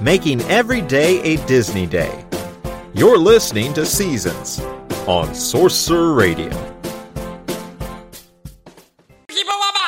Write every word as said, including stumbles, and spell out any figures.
making every day a Disney day. You're listening to Seasons on Sorcerer Radio.